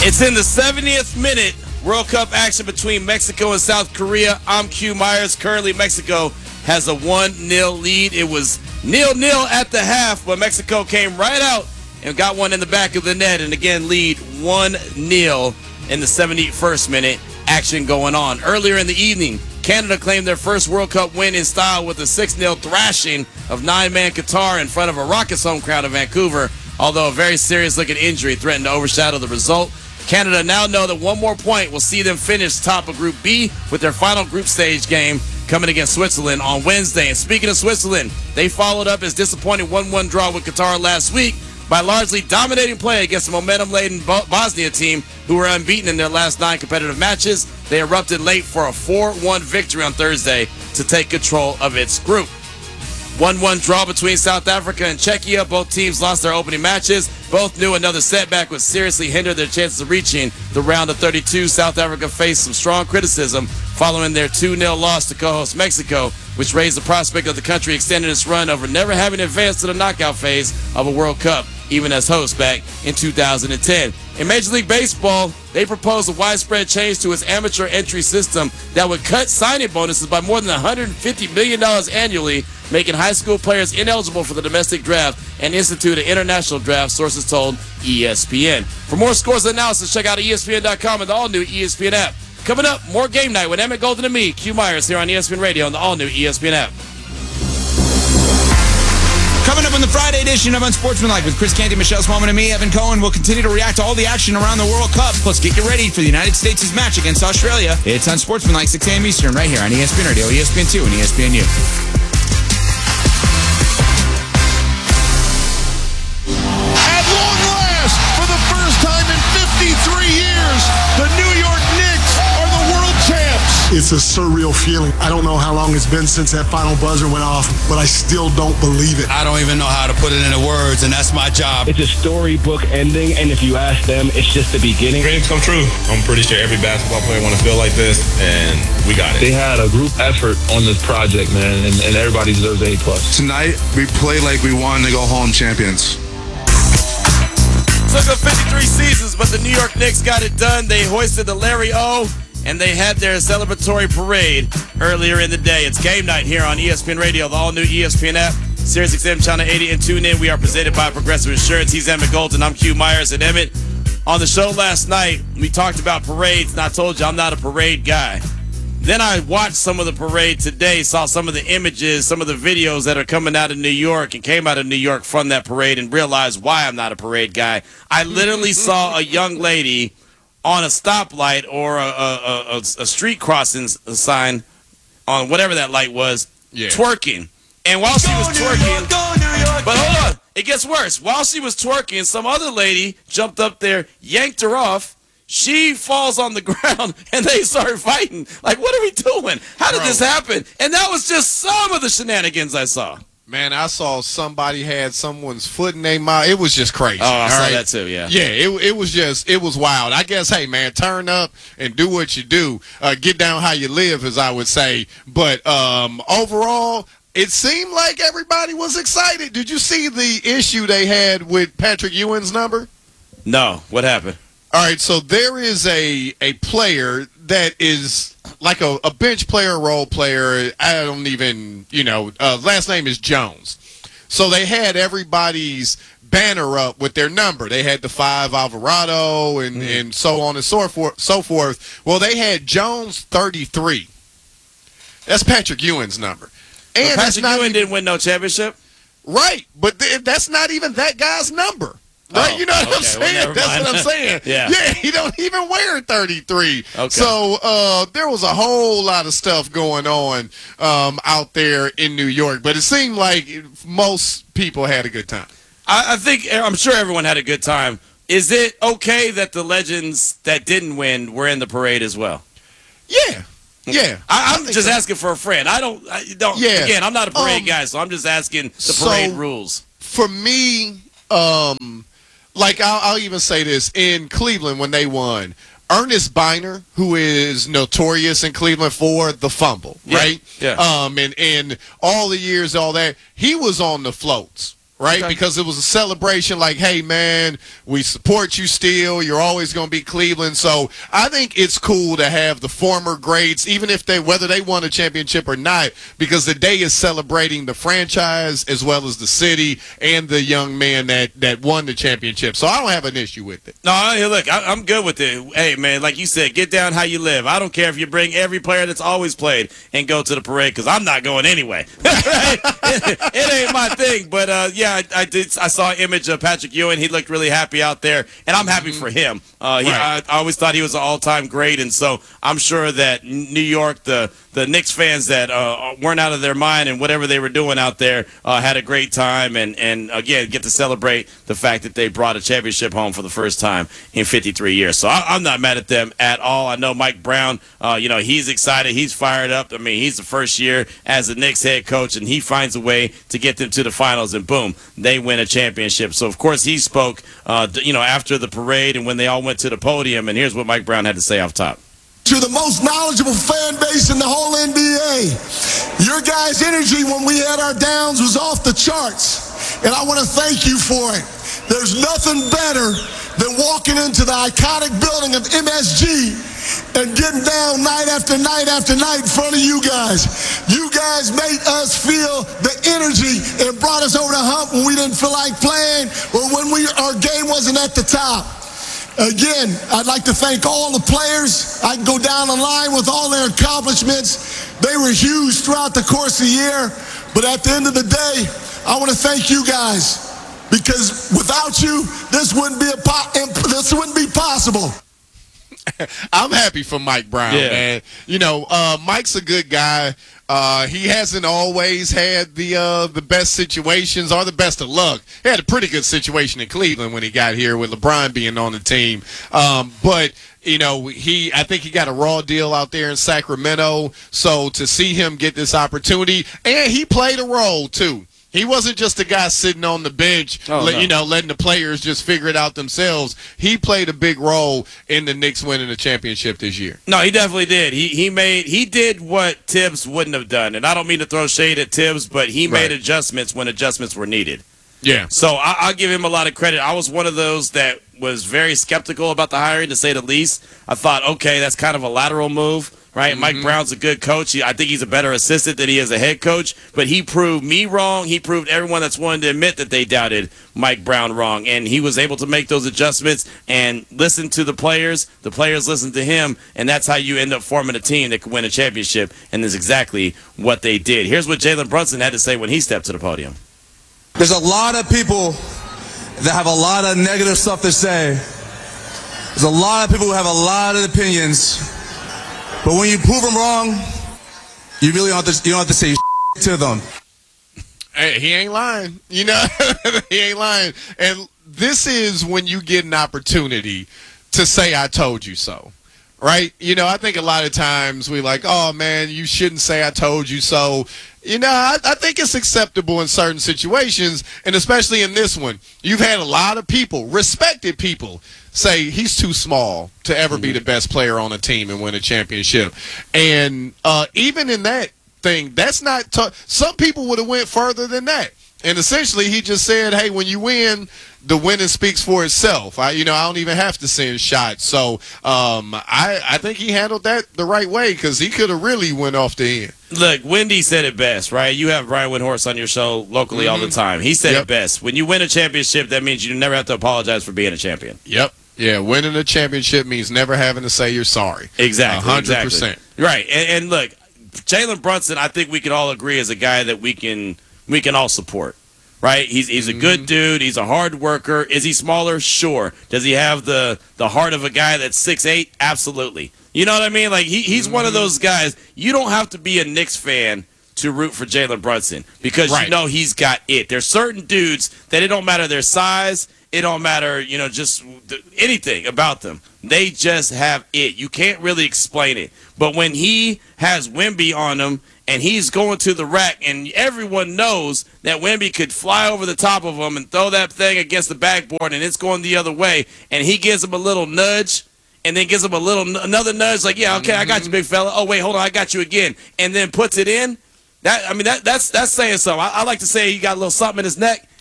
It's in the 70th minute. World Cup action between Mexico and South Korea. I'm Q Myers. Currently, Mexico has a 1-0 lead. It was 0-0 at the half, but Mexico came right out and got one in the back of the net, and again lead 1-0 in the 71st minute. Action going on. Earlier in the evening, Canada claimed their first World Cup win in style with a 6-0 thrashing of 9-man Qatar in front of a Rockets home crowd in Vancouver, although a very serious-looking injury threatened to overshadow the result. Canada now know that one more point will see them finish top of Group B with their final group stage game coming against Switzerland on Wednesday. And speaking of Switzerland, they followed up his disappointing 1-1 draw with Qatar last week by largely dominating play against a momentum-laden Bosnia team who were unbeaten in their last 9 competitive matches. They erupted late for a 4-1 victory on Thursday to take control of its group. 1-1 draw between South Africa and Czechia. Both teams lost their opening matches. Both knew another setback would seriously hinder their chances of reaching the round of 32. South Africa faced some strong criticism following their 2-0 loss to co-host Mexico, which raised the prospect of the country extending its run over never having advanced to the knockout phase of a World Cup, even as host back in 2010. In Major League Baseball, they proposed a widespread change to its amateur entry system that would cut signing bonuses by more than $150 million annually, making high school players ineligible for the domestic draft and institute an international draft, sources told ESPN. For more scores and analysis, check out ESPN.com and the all-new ESPN app. Coming up, more Game Night with Emmett Golden and me, Q Myers, here on ESPN Radio and the all-new ESPN app. Coming up on the Friday edition of Unsportsmanlike with Chris Canty, Michelle Swalman, and me, Evan Cohen. We'll continue to react to all the action around the World Cup. Plus, get you ready for the United States' match against Australia. It's Unsportsmanlike, 6 a.m. Eastern, right here on ESPN Radio, ESPN2, and ESPNU. At long last, for the first time in 53 years, the New York Knicks are the world champs. It's a surreal feeling. I don't know how long it's been since that final buzzer went off, but I still don't believe it. I don't even know how to put it into words, and that's my job. It's a storybook ending, and if you ask them, it's just the beginning. Dreams come true. I'm pretty sure every basketball player want to feel like this, and we got it. They had a group effort on this project, man, and everybody deserves A+. Tonight, we play like we wanted to go home champions. Took up 53 seasons, but the New York Knicks got it done. They hoisted the Larry O, and they had their celebratory parade earlier in the day. It's Game Night here on ESPN Radio, the all-new ESPN app, SiriusXM Channel 80, and tune in. We are presented by Progressive Insurance. He's Emmett Golden. I'm Q Myers. And Emmett, on the show last night, we talked about parades, and I told you I'm not a parade guy. Then I watched some of the parade today, saw some of the images, some of the videos that are coming out of New York and came out of New York from that parade, and realized why I'm not a parade guy. I literally saw a young lady on a stoplight or a street crossing sign on whatever that light was, twerking. And while she was twerking, but hold on, it gets worse. While she was twerking, some other lady jumped up there, yanked her off. She falls on the ground, and they start fighting. Like, what are we doing? How did this happen? And that was just some of the shenanigans I saw. Man, I saw somebody had someone's foot in their mouth. It was just crazy. Oh, I saw that too, yeah. Yeah, it was wild. I guess, hey, man, turn up and do what you do. Get down how you live, as I would say. But overall, it seemed like everybody was excited. Did you see the issue they had with Patrick Ewing's number? No. What happened? All right, so there is a player that is like a bench player, role player. I don't even, last name is Jones. So they had everybody's banner up with their number. They had the 5 Alvarado and so on and so forth. Well, they had Jones 33. That's Patrick Ewing's number. And Patrick Ewing didn't win no championship? Right, but that's not even that guy's number. Right, oh, you know what I'm saying? Well, that's what I'm saying. Yeah, he don't even wear 33. Okay. So there was a whole lot of stuff going on out there in New York, but it seemed like most people had a good time. I'm sure everyone had a good time. Is it okay that the legends that didn't win were in the parade as well? Yeah. Yeah, I'm just asking for a friend. I don't. Yeah. Again, I'm not a parade guy, so I'm just asking the parade rules. For me, like I'll even say this, in Cleveland when they won, Ernest Biner, who is notorious in Cleveland for the fumble, right? Yeah. And all the years, all that, he was on the floats. right? Okay. Because it was a celebration like, hey, man, we support you still. You're always going to be Cleveland. So I think it's cool to have the former greats, even if whether they won a championship or not, because the day is celebrating the franchise as well as the city and the young man that won the championship. So I don't have an issue with it. No, hey, look, I'm good with it. Hey, man, like you said, get down how you live. I don't care if you bring every player that's always played and go to the parade, because I'm not going anyway. it ain't my thing. But, yeah, I saw an image of Patrick Ewing. He looked really happy out there, and I'm happy for him. I always thought he was an all-time great, and so I'm sure that New York, the Knicks fans that weren't out of their mind and whatever they were doing out there had a great time, and again, get to celebrate the fact that they brought a championship home for the first time in 53 years. So I'm not mad at them at all. I know Mike Brown, he's excited. He's fired up. I mean, he's the first year as the Knicks head coach, and he finds a way to get them to the finals, and boom, they win a championship. So, of course, he spoke, after the parade and when they all went to the podium, and here's what Mike Brown had to say off top. You're the most knowledgeable fan base in the whole NBA. Your guys' energy when we had our downs was off the charts, and I want to thank you for it. There's nothing better than walking into the iconic building of MSG and getting down night after night after night in front of you guys. You guys made us feel the energy and brought us over the hump when we didn't feel like playing or when our game wasn't at the top. Again, I'd like to thank all the players. I can go down the line with all their accomplishments. They were huge throughout the course of the year. But at the end of the day, I want to thank you guys, because without you, this wouldn't be possible. I'm happy for Mike Brown, man. Mike's a good guy. He hasn't always had the best situations or the best of luck. He had a pretty good situation in Cleveland when he got here with LeBron being on the team. But I think he got a raw deal out there in Sacramento. So to see him get this opportunity, and he played a role too. He wasn't just a guy sitting on the bench, letting the players just figure it out themselves. He played a big role in the Knicks winning the championship this year. No, he definitely did. He did what Tibbs wouldn't have done. And I don't mean to throw shade at Tibbs, but he made adjustments when adjustments were needed. Yeah. So I'll give him a lot of credit. I was one of those that was very skeptical about the hiring, to say the least. I thought, okay, that's kind of a lateral move. Right, Mike Brown's a good coach. I think he's a better assistant than he is a head coach. But he proved me wrong. He proved everyone that's wanted to admit that they doubted Mike Brown wrong. And he was able to make those adjustments and listen to the players. The players listened to him. And that's how you end up forming a team that can win a championship. And that's exactly what they did. Here's what Jalen Brunson had to say when he stepped to the podium. There's a lot of people that have a lot of negative stuff to say. There's a lot of people who have a lot of opinions. But when you prove them wrong, you really don't have to say to them. Hey, he ain't lying. He ain't lying. And this is when you get an opportunity to say, I told you so. Right? I think a lot of times we like, oh, man, you shouldn't say I told you so. I think it's acceptable in certain situations, and especially in this one. You've had a lot of people, respected people, say he's too small to ever be the best player on a team and win a championship. And even in that thing, that's not some people would have went further than that. And essentially, he just said, hey, when you win, the winning speaks for itself. I don't even have to send shots. So I think he handled that the right way, because he could have really went off the end. Look, Wendy said it best, right? You have Brian Windhorst on your show locally all the time. He said it best. When you win a championship, that means you never have to apologize for being a champion. Yep. Yeah, winning a championship means never having to say you're sorry. Exactly. 100%. Exactly. Right. And look, Jalen Brunson, I think we can all agree, is a guy that we can all support. Right? He's a good dude. He's a hard worker. Is he smaller? Sure. Does he have the heart of a guy that's 6'8"? Absolutely. You know what I mean? Like he's one of those guys. You don't have to be a Knicks fan to root for Jalen Brunson, because you know he's got it. There's certain dudes that it don't matter their size. It don't matter, just anything about them. They just have it. You can't really explain it. But when he has Wemby on him and he's going to the rack, and everyone knows that Wemby could fly over the top of him and throw that thing against the backboard and it's going the other way, and he gives him a little nudge and then gives him another nudge, like, yeah, okay, I got you, big fella. Oh, wait, hold on, I got you again. And then puts it in. That's saying something. I like to say he got a little something in his neck.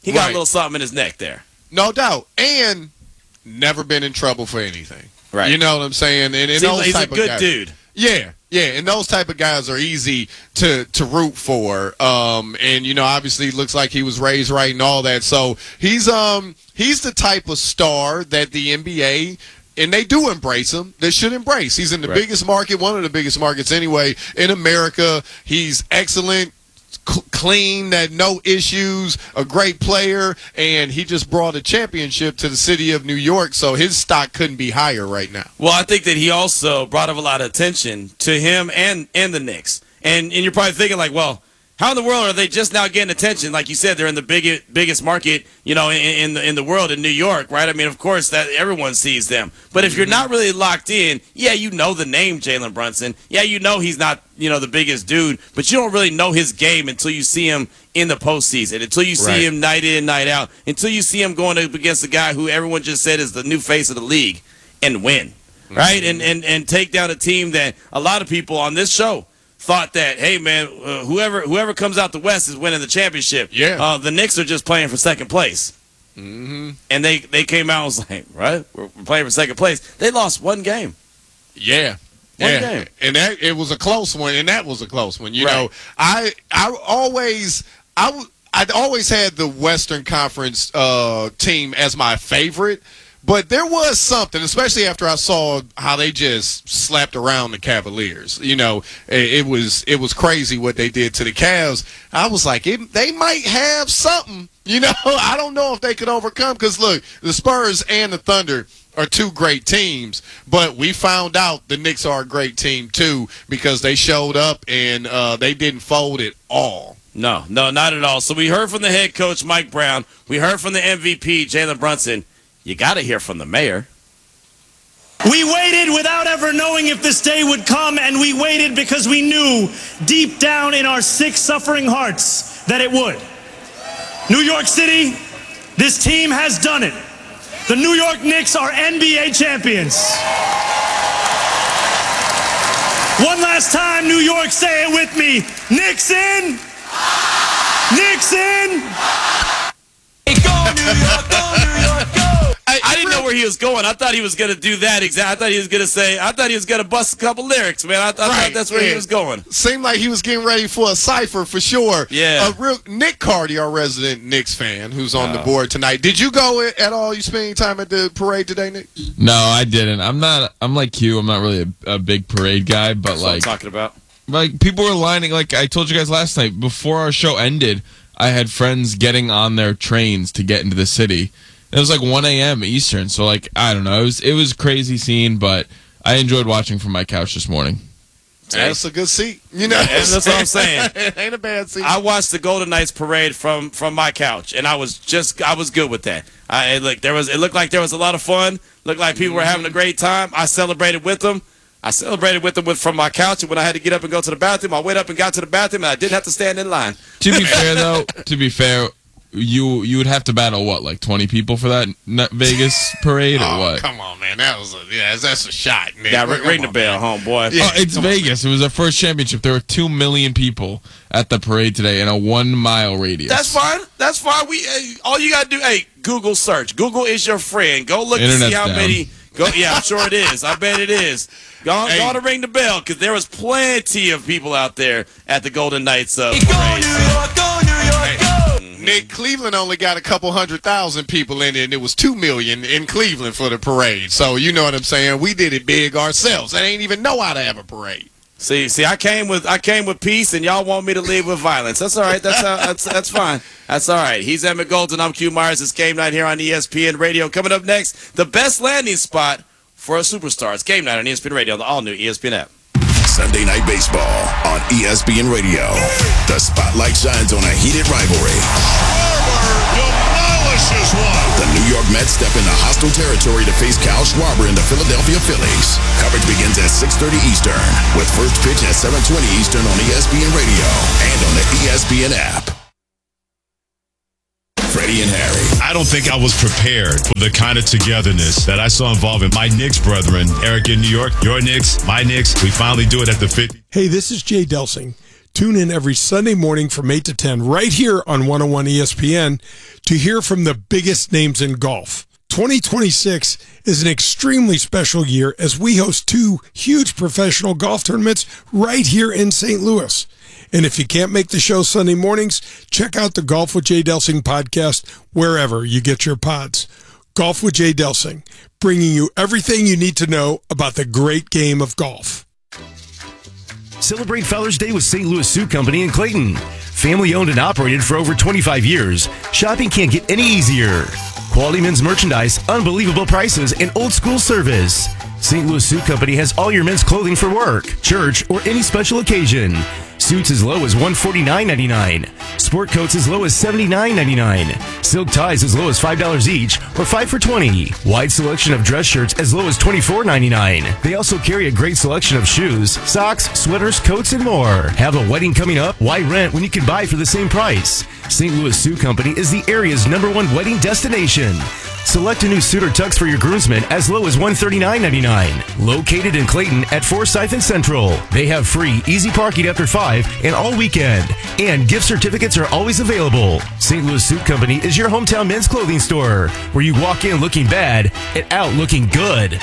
he got Right. a little something in his neck there. No doubt. And never been in trouble for anything. Right. You know what I'm saying? And Seems those like he's a type of good guys, dude. Yeah, and those type of guys are easy to root for. And you know, obviously, it looks like he was raised right and all that. So he's the type of star that the NBA, and they do embrace him. They should embrace. He's in the biggest market, one of the biggest markets anyway in America. He's excellent. Clean, that no issues, a great player, and he just brought a championship to the city of New York, so his stock couldn't be higher right now. Well, I think that he also brought up a lot of attention to him and the Knicks. And you're probably thinking, like, well, how in the world are they just now getting attention? Like you said, they're in the biggest market, you know, in the world, in New York, right? I mean, of course, that everyone sees them. But if you're not really locked in, yeah, you know the name Jalen Brunson. Yeah, you know he's not, you know, the biggest dude, but you don't really know his game until you see him in the postseason, until you see him night in, night out, until you see him going up against a guy who everyone just said is the new face of the league and win, right? And take down a team that a lot of people on this show thought that, hey, man, whoever comes out the West is winning the championship. Yeah. The Knicks are just playing for second place. Mm-hmm. And they came out and was like, right, we're playing for second place. They lost one game. Yeah. One game. And it was a close one, and that was a close one. You know, I'd always had the Western Conference team as my favorite. But there was something, especially after I saw how they just slapped around the Cavaliers. You know, it was crazy what they did to the Cavs. I was like, they might have something. You know, I don't know if they could overcome. Because, look, the Spurs and the Thunder are two great teams. But we found out the Knicks are a great team, too, because they showed up and they didn't fold at all. No, not at all. So we heard from the head coach, Mike Brown. We heard from the MVP, Jalen Brunson. You got to hear from the mayor. We waited without ever knowing if this day would come, and we waited because we knew deep down in our sick, suffering hearts that it would. New York City, this team has done it. The New York Knicks are NBA champions. One last time, New York, say it with me. Knicks in. Knicks in. Hey, go New York, go New York, go! I didn't know where he was going. I thought he was going to do that exactly. I thought he was going to bust a couple lyrics, man. I thought that's where he was going. Seemed like he was getting ready for a cipher for sure. Yeah. Nick Cardi, our resident Knicks fan, who's on the board tonight. Did you go at all? You spending time at the parade today, Nick? No, I didn't. I'm like you. I'm not really a big parade guy, but That's what I'm talking about. Like people were lining. Like I told you guys last night before our show ended, I had friends getting on their trains to get into the city. It was like 1 a.m. Eastern, so like I don't know. It was a crazy scene, but I enjoyed watching from my couch this morning. That's a good seat. You know, that's what I'm saying. It ain't a bad seat. I watched the Golden Knights parade from my couch, and I was good with that. It looked like there was a lot of fun. Looked like people were having a great time. I celebrated with them. From my couch, and when I had to get up and go to the bathroom, I went up and got to the bathroom, and I didn't have to stand in line. To be fair, though, you would have to battle what, like 20 people for that Vegas parade or what? Come on, man, that's a shot, man. Yeah, ring the bell, homeboy. Yeah, it's Vegas. It was our first championship. There were 2 million people at the parade today in a 1 mile radius. That's fine. All you gotta do, Google search. Google is your friend. Go look to see how many. Yeah, I'm sure it is. I bet it is. Go to ring the bell, because there was plenty of people out there at the Golden Knights parade. Go New York, go New York, go! Nick, Cleveland only got a couple 100,000 people in it, and it was 2 million in Cleveland for the parade. So you know what I'm saying? We did it big ourselves. I ain't even know how to have a parade. See, I came with peace, and y'all want me to leave with violence. That's all right. That's fine. That's all right. He's Emmett Golden. I'm Q Myers. It's Game Night here on ESPN Radio. Coming up next, the best landing spot for a superstar. It's Game Night on ESPN Radio, the all-new ESPN app. Sunday Night Baseball on ESPN Radio. The spotlight shines on a heated rivalry. Schwarber demolishes one. The New York Mets step into hostile territory to face Kyle Schwarber and the Philadelphia Phillies. Coverage begins at 6:30 Eastern, with first pitch at 7:20 Eastern on ESPN Radio and on the ESPN app. Freddie and Harry. I don't think I was prepared for the kind of togetherness that I saw involving my Knicks brethren. Eric in New York, your Knicks, my Knicks. We finally do it at the 50. Hey, this is Jay Delsing. Tune in every Sunday morning from 8 to 10 right here on 101 ESPN to hear from the biggest names in golf. 2026 is an extremely special year as we host 2 huge professional golf tournaments right here in St. Louis. And if you can't make the show Sunday mornings, check out the Golf with Jay Delsing podcast wherever you get your pods. Golf with Jay Delsing, bringing you everything you need to know about the great game of golf. Celebrate Father's Day with St. Louis Suit Company in Clayton. Family owned and operated for over 25 years, shopping can't get any easier. Quality men's merchandise, unbelievable prices, and old school service. St. Louis Suit Company has all your men's clothing for work, church, or any special occasion. Suits as low as $149.99. Sport coats as low as $79.99. Silk ties as low as $5 each, or 5 for $20. Wide selection of dress shirts as low as $24.99. They also carry a great selection of shoes, socks, sweaters, coats, and more. Have a wedding coming up? Why rent when you can buy for the same price? St. Louis Suit Company is the area's #1 wedding destination. Select a new suit or tux for your groomsmen as low as $139.99. Located in Clayton at Forsyth and Central. They have free, easy parking after 5 and all weekend. And gift certificates are always available. St. Louis Suit Company is your hometown men's clothing store, where you walk in looking bad and out looking good.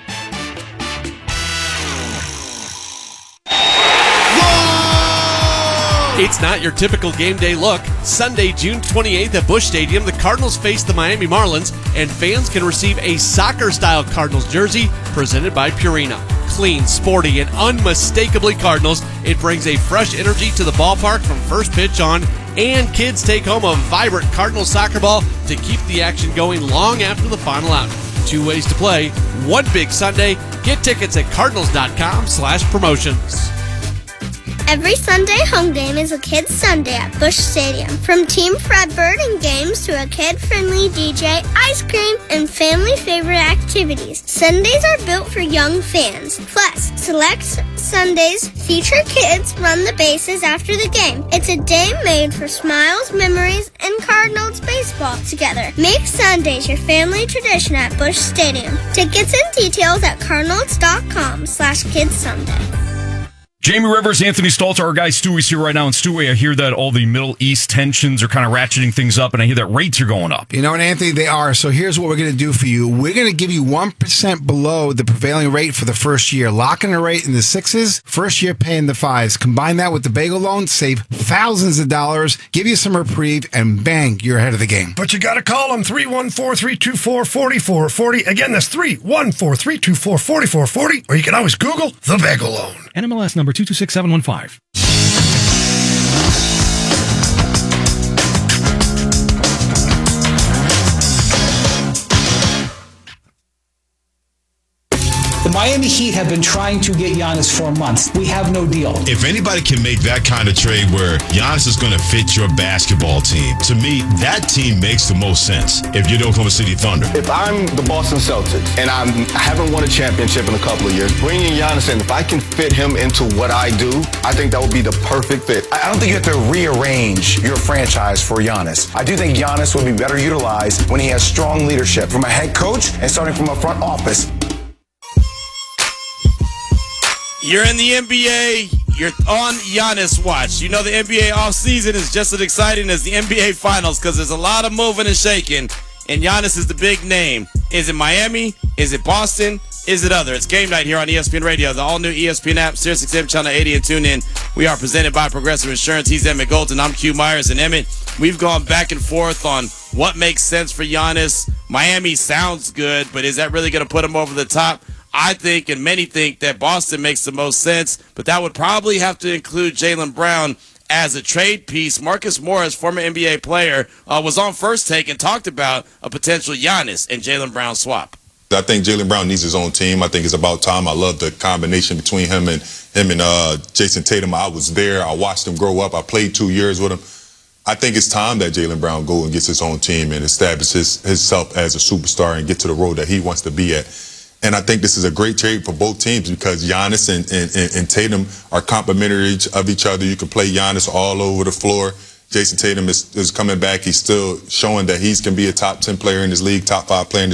It's not your typical game day look. Sunday, June 28th at Busch Stadium, the Cardinals face the Miami Marlins, and fans can receive a soccer-style Cardinals jersey presented by Purina. Clean, sporty, and unmistakably Cardinals, it brings a fresh energy to the ballpark from first pitch on, and kids take home a vibrant Cardinals soccer ball to keep the action going long after the final out. 2 ways to play, one big Sunday. Get tickets at cardinals.com/promotions. Every Sunday home game is a Kids Sunday at Busch Stadium. From Team Fred Birding games to a kid-friendly DJ, ice cream, and family favorite activities. Sundays are built for young fans. Plus, select Sundays feature kids run the bases after the game. It's a day made for smiles, memories, and Cardinals baseball together. Make Sundays your family tradition at Busch Stadium. Tickets and details at cardinals.com/KidsSunday. Jamie Rivers, Anthony Stalter, our guy Stewie's here right now. And Stewie, I hear that all the Middle East tensions are kind of ratcheting things up, and I hear that rates are going up. You know what, Anthony? They are. So here's what we're going to do for you. We're going to give you 1% below the prevailing rate for the first year. Locking the rate in the 6s, first year paying the 5s. Combine that with the bagel loan, save thousands of dollars, give you some reprieve, and bang, you're ahead of the game. But you got to call them 314-324-4440. Again, that's 314-324-4440. Or you can always Google the bagel loan. NMLS number 226715. The Miami Heat have been trying to get Giannis for months. We have no deal. If anybody can make that kind of trade where Giannis is going to fit your basketball team, to me, that team makes the most sense if you're the Oklahoma City Thunder. If I'm the Boston Celtics and I haven't won a championship in a couple of years, bringing Giannis in, if I can fit him into what I do, I think that would be the perfect fit. I don't think you have to rearrange your franchise for Giannis. I do think Giannis would be better utilized when he has strong leadership from a head coach and starting from a front office. You're in the NBA. You're on Giannis watch. You know the NBA offseason is just as exciting as the NBA Finals because there's a lot of moving and shaking, and Giannis is the big name. Is it Miami? Is it Boston? Is it other? It's game night here on ESPN Radio, the all-new ESPN app, SiriusXM Channel 80, and tune in. We are presented by Progressive Insurance. He's Emmett Golden. I'm Q Myers. And Emmett, we've gone back and forth on what makes sense for Giannis. Miami sounds good, but is that really going to put him over the top? I think, and many think, that Boston makes the most sense, but that would probably have to include Jaylen Brown as a trade piece. Marcus Morris, former NBA player, was on First Take and talked about a potential Giannis and Jaylen Brown swap. I think Jaylen Brown needs his own team. I think it's about time. I love the combination between him and Jason Tatum. I was there. I watched him grow up. I played 2 years with him. I think it's time that Jaylen Brown go and gets his own team and establishes himself as a superstar and get to the road that he wants to be at. And I think this is a great trade for both teams because Giannis and Tatum are complementary of each other. You can play Giannis all over the floor. Jason Tatum is coming back. He's still showing that he can be a top 10 player in this league, top 5 player in this